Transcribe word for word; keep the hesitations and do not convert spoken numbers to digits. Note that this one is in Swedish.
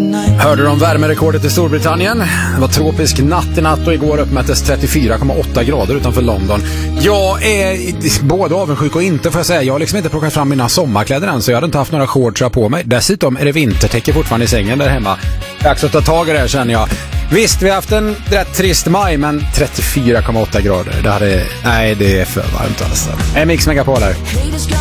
Hörde du om värmerekordet i Storbritannien? Det var tropisk natt i natt och igår uppmättes trettiofyra komma åtta grader utanför London. Jag är både avundsjuk och inte, får jag säga. Jag har liksom inte plockat fram mina sommarkläder än, så jag hade inte haft några shorts på mig. Dessutom är det vintertäcke fortfarande i sängen där hemma. Dags att ta tag i det här, känner jag. Visst, vi har haft en rätt trist maj, men trettiofyra komma åtta grader, det hade... Nej, det är för varmt alltså. En Mix Megapol här.